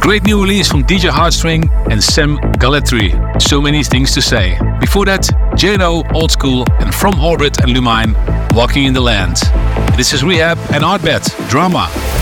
great new release from DJ Heartstring and Sam Galletri, So Many Things to Say. Before that, JNO, Old School, and From Orbit and Lumine, Walking in the Land. This is Rehab and Artbet, Drama.